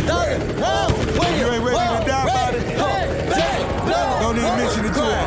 You ain't ready to die about it? Don't even mention it to her.